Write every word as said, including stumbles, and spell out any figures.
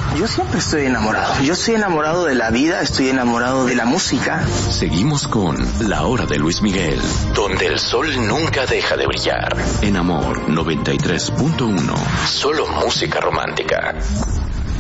Yo siempre estoy enamorado. Yo estoy enamorado de la vida, estoy enamorado de la música. Seguimos con La Hora de Luis Miguel, donde el sol nunca deja de brillar. En Amor noventa y tres punto uno. Solo música romántica.